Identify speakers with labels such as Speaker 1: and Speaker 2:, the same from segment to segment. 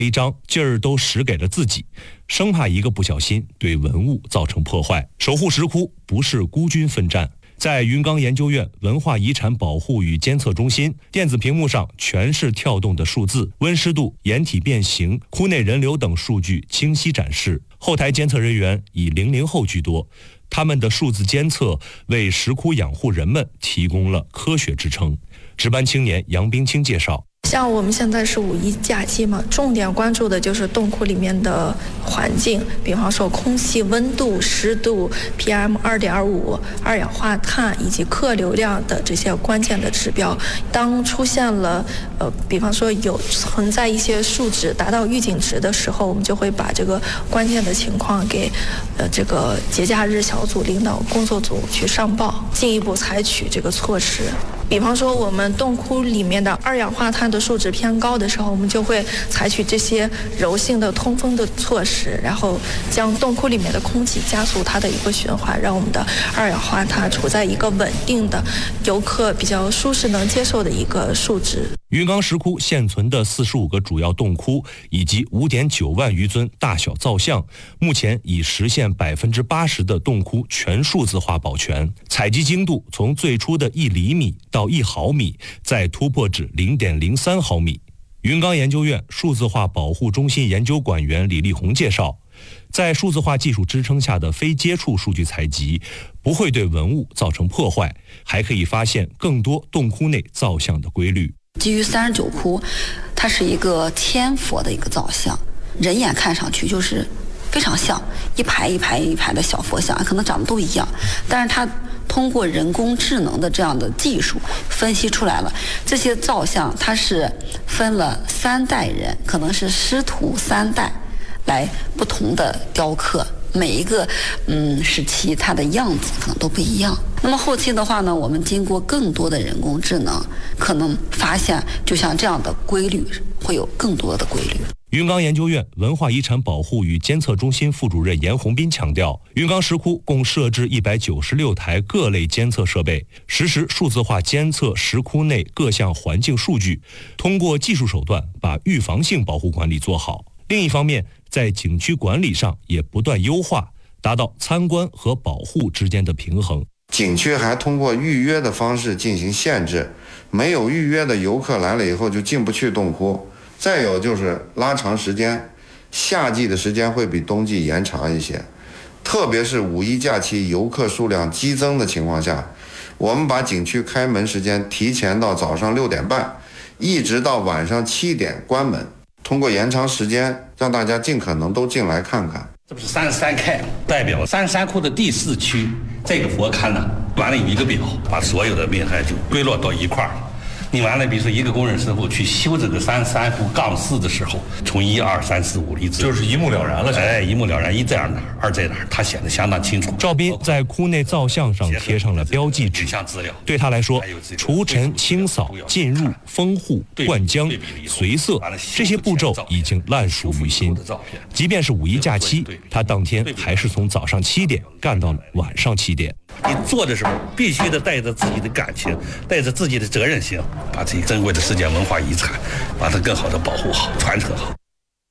Speaker 1: 一张劲儿都使给了自己，生怕一个不小心对文物造成破坏。守护石窟不是孤军奋战。在云冈研究院文化遗产保护与监测中心，电子屏幕上全是跳动的数字，温湿度、岩体变形、窟内人流等数据清晰展示。后台监测人员以00后居多，他们的数字监测为石窟养护人们提供了科学支撑。值班青年杨冰清介绍。
Speaker 2: 像我们现在是5一假期嘛，重点关注的就是洞窟里面的环境，比方说空气温度、湿度、PM2.5、二氧化碳以及客流量的这些关键的指标。当出现了比方说有存在一些数值达到预警值的时候，我们就会把这个关键的情况给这个节假日小组领导工作组去上报，进一步采取这个措施。比方说我们洞窟里面的二氧化碳的数值偏高的时候，我们就会采取这些柔性的通风的措施，然后将洞窟里面的空气加速它的一个循环，让我们的二氧化碳处在一个稳定的游客比较舒适能接受的一个数值。
Speaker 1: 云冈石窟现存的45个主要洞窟以及5.9万余尊大小造像，目前已实现80%的洞窟全数字化保全，采集精度从最初的1厘米到1毫米，再突破至0.03毫米。云冈研究院数字化保护中心研究管员李立红介绍，在数字化技术支撑下的非接触数据采集，不会对文物造成破坏，还可以发现更多洞窟内造像的规律。
Speaker 3: 基于39窟，它是一个千佛的一个造像，人眼看上去就是非常像一排一排一排的小佛像，可能长得都一样，但是它通过人工智能的这样的技术分析出来了，这些造像它是分了3代人，可能是师徒3代来不同的雕刻，每一个时期它的样子可能都不一样。那么后期的话呢，我们经过更多的人工智能，可能发现就像这样的规律会有更多的规律。
Speaker 1: 云冈研究院文化遗产保护与监测中心副主任严宏斌强调，云冈石窟共设置196台各类监测设备，实时数字化监测石窟内各项环境数据，通过技术手段把预防性保护管理做好。另一方面，在景区管理上也不断优化，达到参观和保护之间的平衡。
Speaker 4: 景区还通过预约的方式进行限制，没有预约的游客来了以后就进不去洞窟。再有就是拉长时间，夏季的时间会比冬季延长一些，特别是5一假期游客数量激增的情况下，我们把景区开门时间提前到早上6点半，一直到晚上7点关门，通过延长时间，让大家尽可能都进来看看。
Speaker 5: 这不是33开，代表33窟的第4区，这个佛龛呢，完了有一个表，把所有的命害就归落到一块儿了。你完了，比如说一个工人师傅去修这个33窟杠4的时候，从1、2、3、4、5一直
Speaker 6: 就是一目了然了。
Speaker 5: 哎，一目了然，1在哪儿，2在哪儿，它显得相当清楚。
Speaker 1: 赵斌在窟内造像上贴上了标记纸，对他来说，除尘、清扫、进入、封护、灌浆、随色这些步骤已经烂熟于心。即便是5一假期，他当天还是从早上7点干到了晚上7点。
Speaker 5: 你做的时候必须得带着自己的感情，带着自己的责任心，把这珍贵的世界文化遗产，把它更好的保护好、传承好。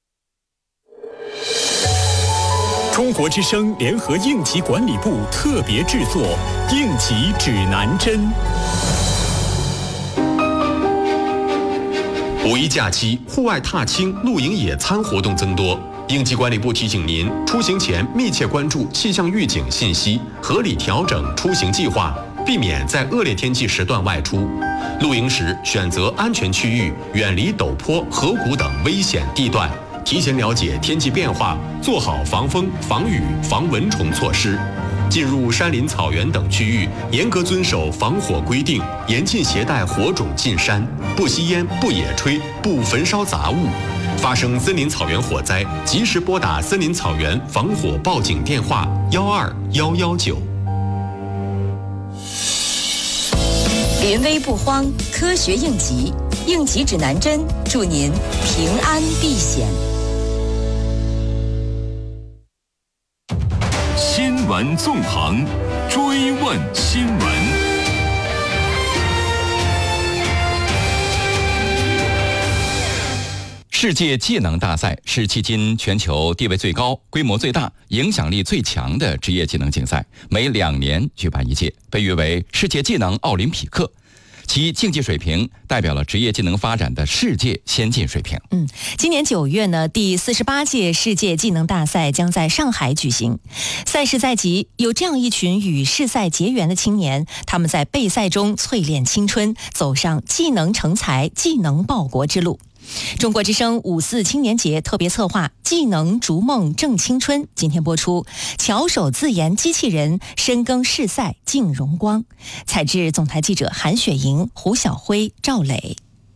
Speaker 7: 中国之声联合应急管理部特别制作《应急指南针》。
Speaker 8: 5一假期，户外踏青、露营、野餐活动增多。应急管理部提醒您，出行前密切关注气象预警信息，合理调整出行计划，避免在恶劣天气时段外出。露营时选择安全区域，远离陡坡、河谷等危险地段。提前了解天气变化，做好防风、防雨、防蚊虫措施。进入山林、草原等区域，严格遵守防火规定，严禁携带火种进山，不吸烟、不野炊、不焚烧杂物。发生森林草原火灾，及时拨打森林草原防火报警电话12119。
Speaker 9: 临危不慌，科学应急，应急指南针，祝您平安避险。
Speaker 7: 新闻纵横，追问新闻。
Speaker 6: 世界技能大赛是迄今全球地位最高、规模最大、影响力最强的职业技能竞赛，每2年举办一届，被誉为世界技能奥林匹克。其竞技水平代表了职业技能发展的世界先进水平。
Speaker 9: 今年9月呢，第48届世界技能大赛将在上海举行。赛事在即，有这样一群与世赛结缘的青年，他们在备赛中淬炼青春，走上技能成才、技能报国之路。中国之声54青年节特别策划技能逐梦正青春，今天播出，巧手自研机器人深耕世赛竞荣光。采制总台记者韩雪莹、胡晓辉、赵磊。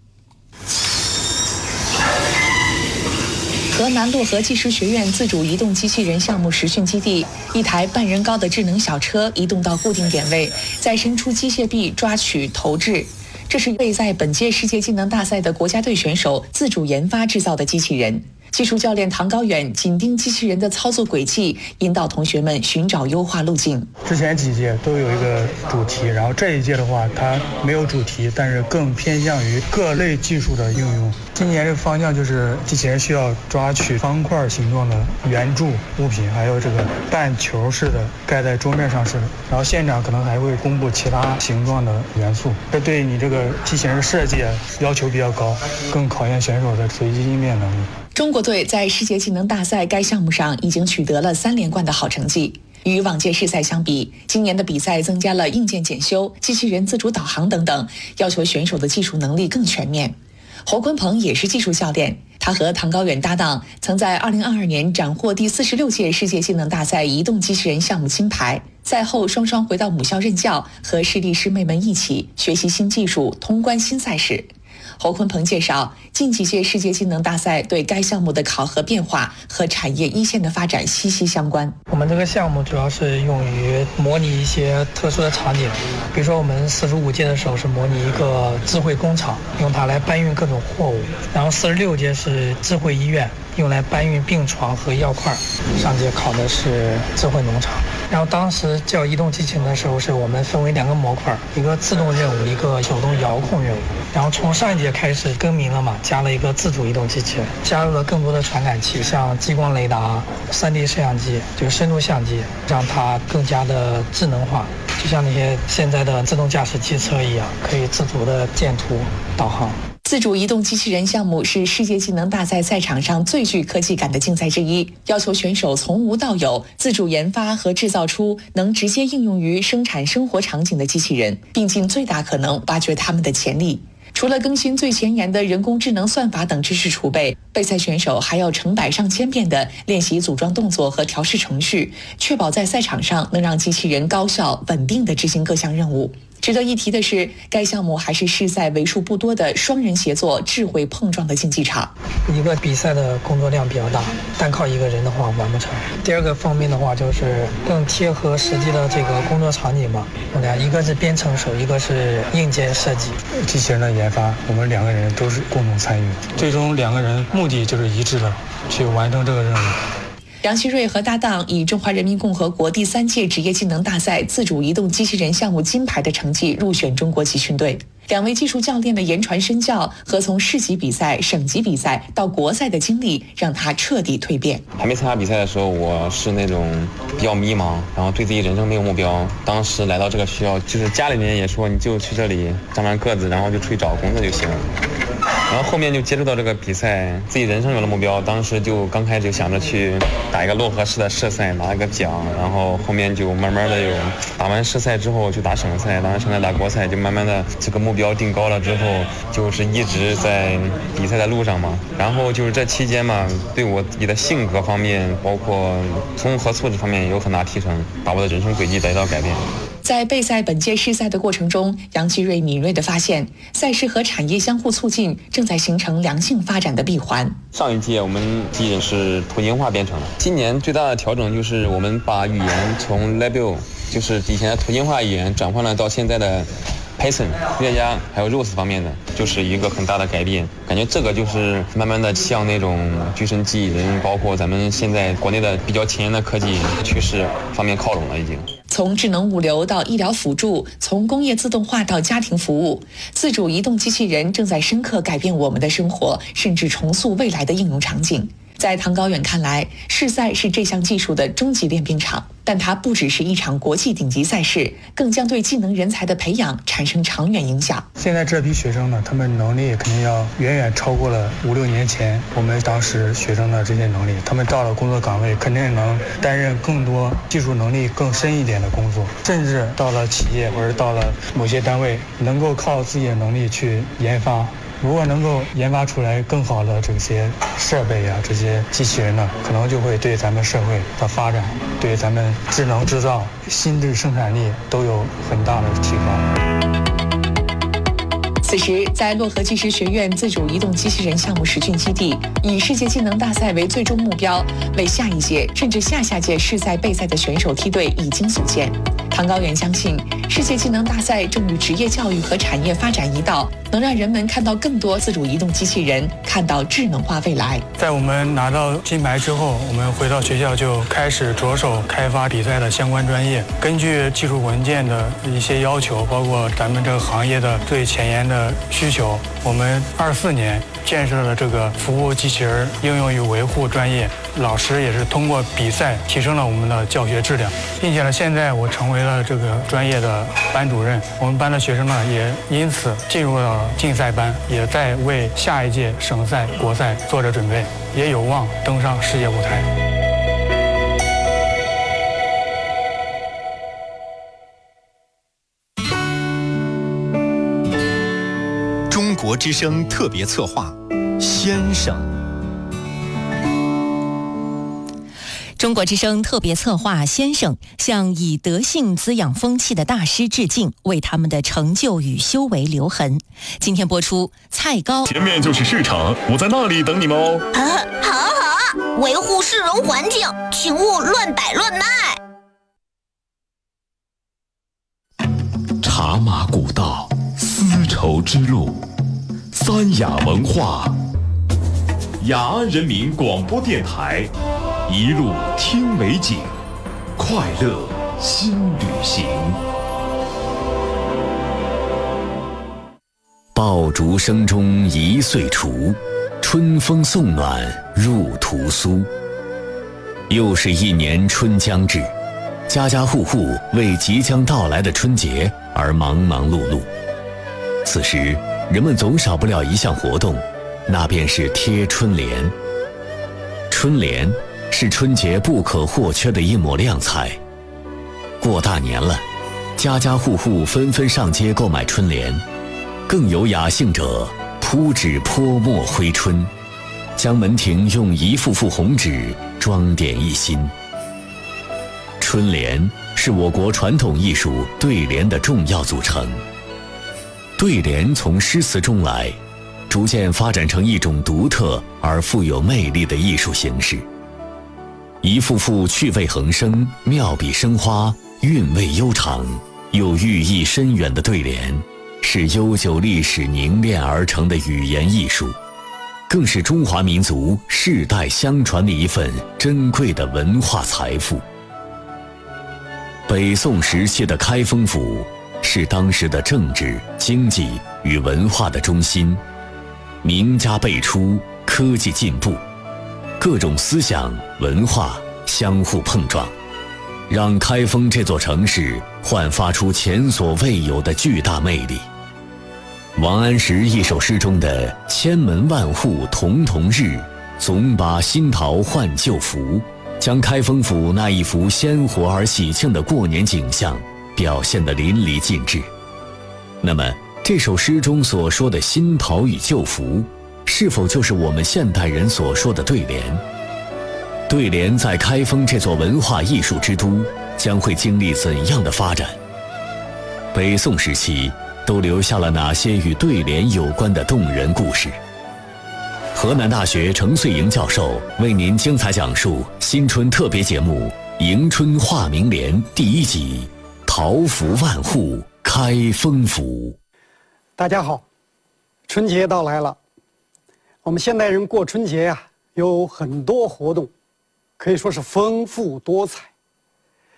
Speaker 10: 河南漯河技术学院自主移动机器人项目实训基地，一台半人高的智能小车移动到固定点位，再伸出机械臂抓取投掷。这是备赛本届世界技能大赛的国家队选手自主研发制造的机器人。技术教练唐高远紧盯机器人的操作轨迹，引导同学们寻找优化路径。
Speaker 11: 之前几届都有一个主题，然后这一届的话它没有主题，但是更偏向于各类技术的应用。今年这个方向就是机器人需要抓取方块形状的圆柱物品，还有这个半球式的盖在桌面上式的，然后现场可能还会公布其他形状的元素。这对你这个机器人设计要求比较高，更考验选手的随机应变能力。
Speaker 10: 中国队在世界技能大赛该项目上已经取得了3连冠的好成绩。与往届世赛相比，今年的比赛增加了硬件检修、机器人自主导航等等，要求选手的技术能力更全面。侯坤鹏也是技术教练，他和唐高远搭档，曾在2022年斩获第46届世界技能大赛移动机器人项目金牌。赛后双双回到母校任教，和师弟师妹们一起学习新技术，通关新赛事。侯坤鹏介绍，近几届世界技能大赛对该项目的考核变化和产业一线的发展息息相关。
Speaker 11: 我们这个项目主要是用于模拟一些特殊的场景，比如说我们45届的时候是模拟一个智慧工厂，用它来搬运各种货物，然后46届是智慧医院，用来搬运病床和药块，上届考的是智慧农场。然后当时叫移动机器人的时候，是我们分为2个模块，一个自动任务，一个手动遥控任务。然后从上一届开始更名了嘛，加了一个自主移动机器人，加入了更多的传感器，像激光雷达、3D 摄像机，就是深度相机，让它更加的智能化，就像那些现在的自动驾驶汽车一样，可以自主的建图、导航。
Speaker 10: 自主移动机器人项目是世界技能大赛赛场上最具科技感的竞赛之一，要求选手从无到有，自主研发和制造出能直接应用于生产生活场景的机器人，并尽最大可能挖掘他们的潜力。除了更新最前沿的人工智能算法等知识储备，备赛选手还要成百上千遍地练习组装动作和调试程序，确保在赛场上能让机器人高效稳定地执行各项任务。值得一提的是，该项目还是世赛为数不多的双人协作、智慧碰撞的竞技场。
Speaker 11: 一个比赛的工作量比较大，单靠一个人的话完不成。第二个方面的话，就是更贴合实际的这个工作场景嘛。一个是编程手，一个是硬件设计。机器人的研发，我们2个人都是共同参与，最终2个人目的就是一致的，去完成这个任务。
Speaker 10: 梁希瑞和搭档以中华人民共和国第3届职业技能大赛自主移动机器人项目金牌的成绩入选中国集训队。2位技术教练的言传身教和从市级比赛、省级比赛到国赛的经历，让他彻底蜕变。
Speaker 12: 还没参加比赛的时候，我是那种比较迷茫，然后对自己人生没有目标。当时来到这个学校，就是家里面也说你就去这里长长个子，然后就出去找工作就行了。然后后面就接触到这个比赛，自己人生有了目标，当时就刚开始就想着去打一个漯河市的市赛，拿一个奖，然后后面就慢慢的有打完市赛之后就打省赛，打完省赛打国赛，就慢慢的这个目标定高了之后，就是一直在比赛的路上嘛。然后就是这期间嘛，对我自己的性格方面，包括综合素质方面也有很大提升，把我的人生轨迹得到改变。
Speaker 10: 在备赛本届世赛的过程中，杨希瑞敏锐地发现，赛事和产业相互促进，正在形成良性发展的闭环。
Speaker 12: 上一届我们机器人是图形化编程的，今年最大的调整就是我们把语言从 Label， 就是以前的图形化语言转换了到现在的Python、月加还有 Rose 方面的，就是一个很大的改变。感觉这个就是慢慢的向那种具身机器人，包括咱们现在国内的比较前沿的科技趋势方面靠拢了已经。
Speaker 10: 从智能物流到医疗辅助，从工业自动化到家庭服务，自主移动机器人正在深刻改变我们的生活，甚至重塑未来的应用场景。在唐高远看来，世赛是这项技术的终极练兵场，但它不只是一场国际顶级赛事，更将对技能人才的培养产生长远影响。
Speaker 11: 现在这批学生呢，他们能力肯定要远远超过了5-6年前我们当时学生的这些能力。他们到了工作岗位，肯定能担任更多技术能力更深一点的工作，甚至到了企业或者到了某些单位，能够靠自己的能力去研发。如果能够研发出来更好的这些设备啊，这些机器人呢，可能就会对咱们社会的发展，对咱们智能制造、新质生产力都有很大的提高。
Speaker 10: 此时，在漯河技师学院自主移动机器人项目实训基地，以世界技能大赛为最终目标，为下一届甚至下下届世赛备赛的选手梯队已经组建。唐高远相信，世界技能大赛正与职业教育和产业发展一道，能让人们看到更多自主移动机器人，看到智能化未来。
Speaker 11: 在我们拿到金牌之后，我们回到学校就开始着手开发比赛的相关专业，根据技术文件的一些要求，包括咱们这个行业的最前沿的需求，我们24年建设了这个服务机器人应用与维护专业，老师也是通过比赛提升了我们的教学质量，并且呢，现在我成为了这个专业的班主任，我们班的学生呢也因此进入了竞赛班，也在为下一届省赛、国赛做着准备，也有望登上世界舞台。
Speaker 7: 中国之声特别策划，先生。
Speaker 9: 中国之声特别策划先生向以德性滋养风气的大师致敬，为他们的成就与修为留痕。今天播出菜糕。
Speaker 13: 前面就是市场，我在那里等你们哦。
Speaker 14: 好啊，维护市容环境，请勿乱摆乱卖。
Speaker 13: 茶马古道，丝绸之路，三雅文化，雅安人民广播电台。一路听美景，快乐新旅行。
Speaker 15: 爆竹声中一岁除，春风送暖入屠苏。又是一年春将至，家家户户为即将到来的春节而忙忙碌碌。此时，人们总少不了一项活动，那便是贴春联。春联是春节不可或缺的一抹亮彩。过大年了，家家户户纷纷上街购买春联，更有雅兴者铺纸泼墨挥春，将门庭用一幅幅红纸装点一新。春联是我国传统艺术对联的重要组成。对联从诗词中来，逐渐发展成一种独特而富有魅力的艺术形式。一幅幅趣味横生、妙笔生花、韵味悠长又寓意深远的对联，是悠久历史凝练而成的语言艺术，更是中华民族世代相传的一份珍贵的文化财富。北宋时期的开封府是当时的政治、经济与文化的中心，名家辈出，科技进步，各种思想文化相互碰撞，让开封这座城市焕发出前所未有的巨大魅力。王安石一首诗中的“千门万户曈曈日，总把新桃换旧符”，将开封府那一幅鲜活而喜庆的过年景象表现得淋漓尽致。那么，这首诗中所说的新桃与旧符，是否就是我们现代人所说的对联？对联在开封这座文化艺术之都将会经历怎样的发展？北宋时期都留下了哪些与对联有关的动人故事？河南大学程穗莹教授为您精彩讲述新春特别节目《迎春话明联》第1集《桃符万户开封府》。
Speaker 16: 大家好，春节到来了。我们现代人过春节呀，有很多活动，可以说是丰富多彩。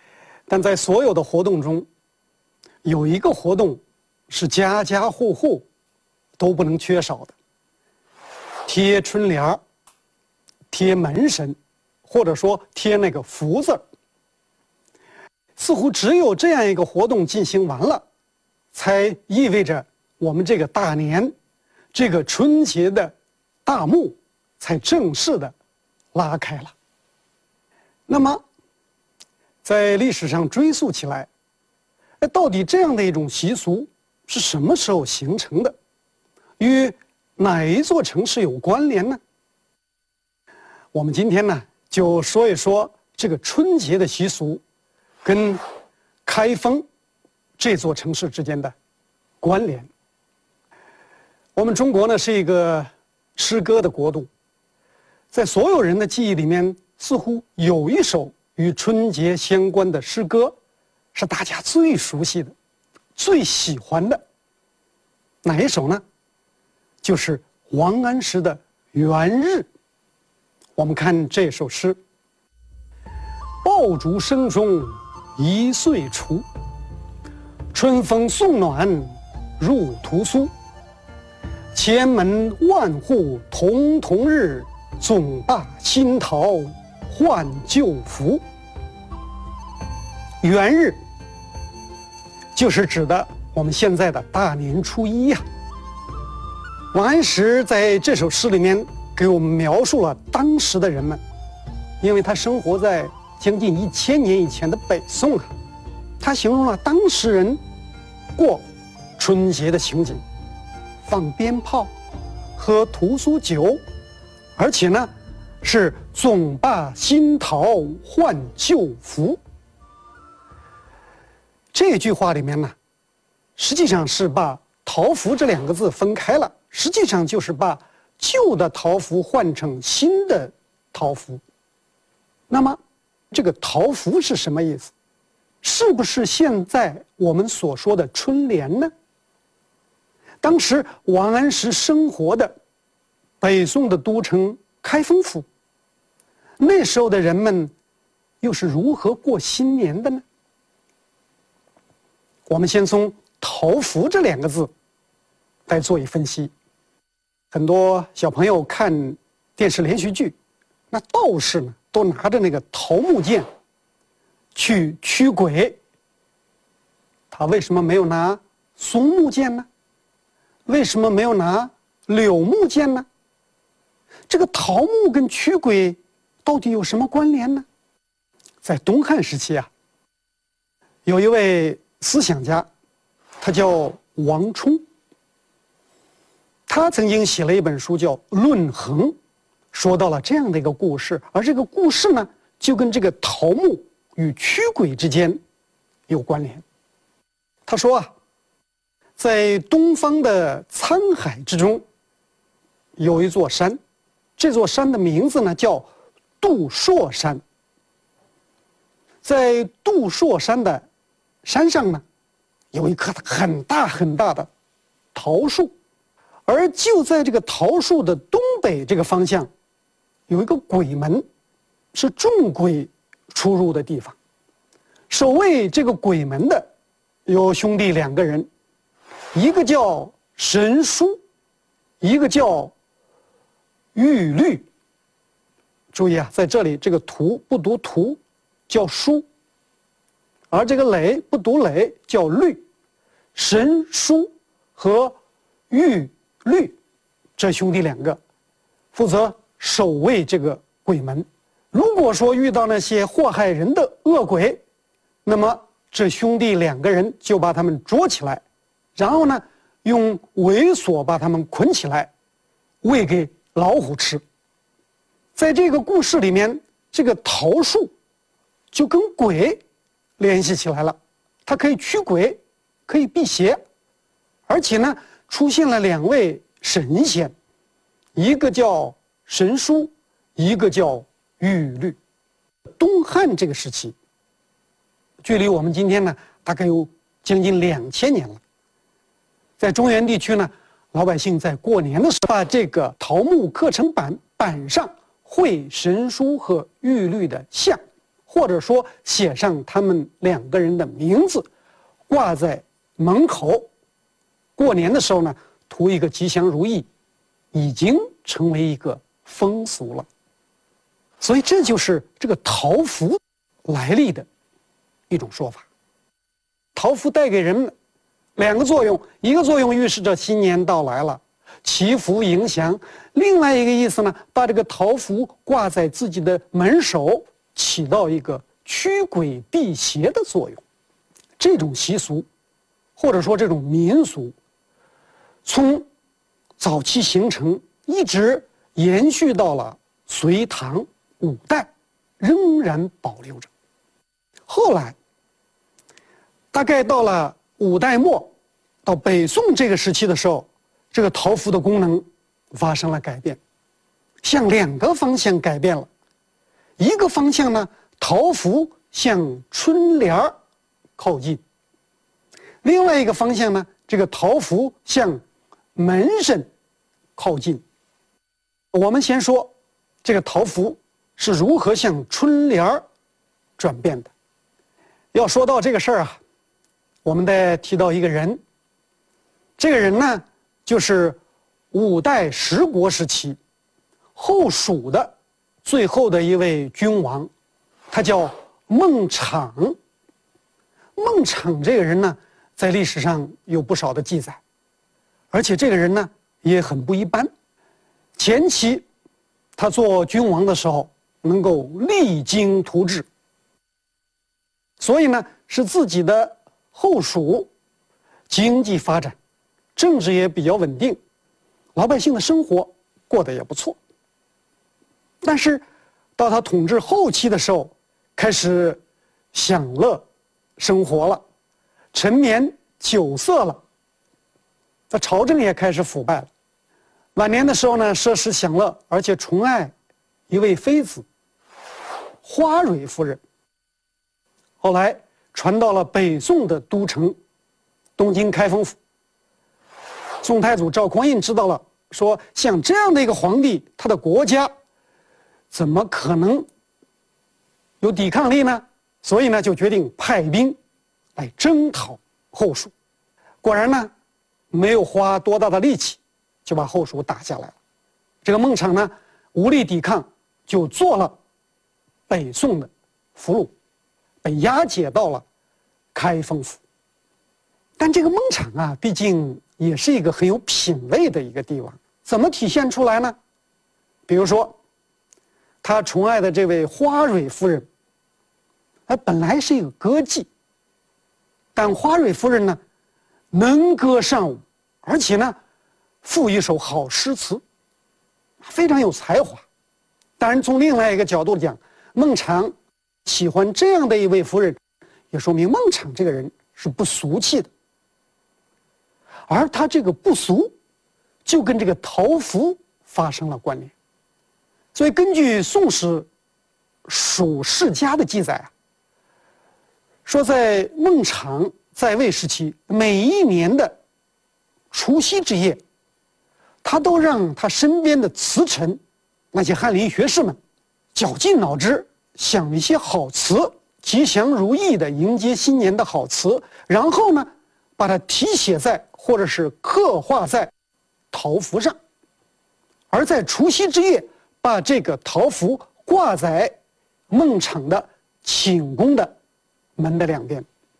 Speaker 16: 但在所有的活动中，有一个活动是家家户户都不能缺少的：贴春联儿、贴门神，或者说贴那个福字儿。似乎只有这样一个活动进行完了，才意味着我们这个大年，这个春节的大幕才正式的拉开了。那么，在历史上追溯起来，到底这样的一种习俗是什么时候形成的？与哪一座城市有关联呢？我们今天呢，就说一说这个春节的习俗跟开封这座城市之间的关联。我们中国呢是一个诗歌的国度，在所有人的记忆里面，似乎有一首与春节相关的诗歌是大家最熟悉的、最喜欢的。哪一首呢？就是王安石的《元日》。我们看这首诗：爆竹声中一岁除，春风送暖入屠苏。千门万户曈曈日，总把新桃换旧符。元日就是指的我们现在的大年初一呀。王安石在这首诗里面给我们描述了当时的人们，因为他生活在将近1000年以前的北宋啊，他形容了当时人过春节的情景：放鞭炮，喝屠苏酒，而且呢是总把新桃换旧符。这句话里面呢，实际上是把桃符这2个字分开了，实际上就是把旧的桃符换成新的桃符。那么这个桃符是什么意思？是不是现在我们所说的春联呢？当时王安石生活的北宋的都城开封府，那时候的人们又是如何过新年的呢？我们先从桃符这2个字来做一分析。很多小朋友看电视连续剧，那道士呢都拿着那个桃木剑去驱鬼。他为什么没有拿松木剑呢？为什么没有拿柳木剑呢？这个桃木跟驱鬼到底有什么关联呢？在东汉时期啊，有一位思想家，他叫王充。他曾经写了一本书叫《论衡》，说到了这样的一个故事，而这个故事呢，就跟这个桃木与驱鬼之间有关联。他说啊，在东方的沧海之中，有一座山，这座山的名字呢叫杜朔山。在杜朔山的山上呢，有一棵很大很大的桃树，而就在这个桃树的东北这个方向，有一个鬼门，是众鬼出入的地方。守卫这个鬼门的有兄弟2个人，一个叫神书，一个叫玉律。注意啊，在这里这个图不读图，叫书，而这个垒不读垒，叫律。神书和玉律这兄弟2个负责守卫这个鬼门。如果说遇到那些祸害人的恶鬼，那么这兄弟2个人就把他们捉起来，然后呢用猥琐把他们捆起来，喂给老虎吃。在这个故事里面，这个桃树就跟鬼联系起来了，它可以驱鬼，可以辟邪，而且呢出现了2位神仙，一个叫神书，一个叫玉律。东汉这个时期，距离我们今天呢大概有将近2000年了。在中原地区呢，老百姓在过年的时候把这个桃木刻成板上绘神书和玉律的像， 或者说写上他们2个人的名字，挂在门口。过年的时候呢，图一个吉祥如意，已经成为一个风俗了。所以这就是这个桃符来历的一种说法。桃符带给人们2个作用，一个作用预示着新年到来了，祈福迎祥；另外一个意思呢，把这个桃符挂在自己的门首，起到一个驱鬼辟邪的作用。这种习俗，或者说这种民俗，从早期形成，一直延续到了隋唐5代，仍然保留着。后来大概到了5代末到北宋这个时期的时候，这个桃符的功能发生了改变，向2个方向改变了。一个方向呢，桃符向春联儿靠近；另外一个方向呢，这个桃符向门神靠近。我们先说这个桃符是如何向春联儿转变的。要说到这个事儿啊，我们得提到一个人。这个人呢，就是5代十国时期后蜀的最后的一位君王，他叫孟昶。孟昶这个人呢，在历史上有不少的记载，而且这个人呢也很不一般。前期他做君王的时候，能够励精图治，所以呢使自己的后蜀经济发展，政治也比较稳定，老百姓的生活过得也不错。但是到他统治后期的时候，开始享乐生活了，沉湎酒色了，那朝政也开始腐败了。晚年的时候呢，奢侈享乐，而且宠爱一位妃子花蕊夫人。后来传到了北宋的都城东京开封府。宋太祖赵匡胤知道了，说像这样的一个皇帝，他的国家怎么可能有抵抗力呢？所以呢，就决定派兵来征讨后蜀。果然呢，没有花多大的力气，就把后蜀打下来了。这个孟昶呢，无力抵抗，就做了北宋的俘虏，被押解到了开封府。但这个孟昶啊，毕竟也是一个很有品位的一个帝王，怎么体现出来呢？比如说，他宠爱的这位花蕊夫人，她本来是一个歌妓，但花蕊夫人呢，能歌善舞，而且呢，赋一手好诗词，非常有才华。当然，从另外一个角度讲，孟昶喜欢这样的一位夫人，也说明孟昶这个人是不俗气的。而他这个不俗，就跟这个桃符发生了关联。所以根据《宋史·蜀世家》的记载啊，说在孟昶在位时期，每一年的除夕之夜，他都让他身边的词臣，那些翰林学士们，绞尽脑汁想一些好词，吉祥如意的迎接新年的好词，然后呢，把它题写在或者是刻画在桃符上，而在除夕之夜，把这个桃符挂在孟昶的寝宫的门的2边。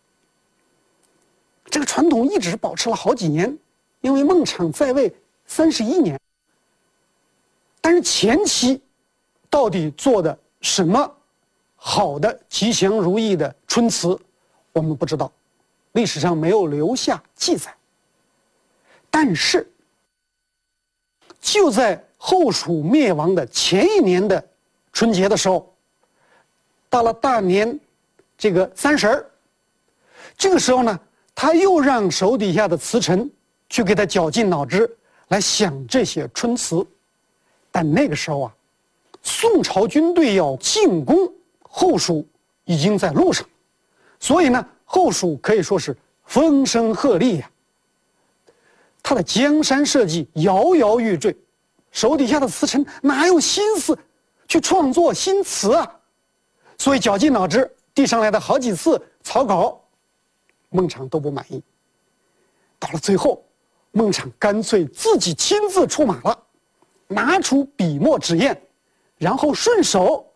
Speaker 16: 这个传统一直保持了好几年，因为孟昶在位31年。但是前期到底做的什么好的吉祥如意的春词，我们不知道，历史上没有留下记载。但是就在后蜀灭亡的前一年的春节的时候，到了大年这个30儿，这个时候呢，他又让手底下的词臣去给他绞尽脑汁来想这些春词。但那个时候啊，宋朝军队要进攻后蜀已经在路上，所以呢，后蜀可以说是风声鹤唳呀，他的江山社稷摇摇欲坠，手底下的词臣哪有心思去创作新词啊？ 所以绞尽脑汁递上来的好几次草稿，孟昶都不满意。到了最后，孟昶干脆自己亲自出马了，拿出笔墨纸砚，然后顺手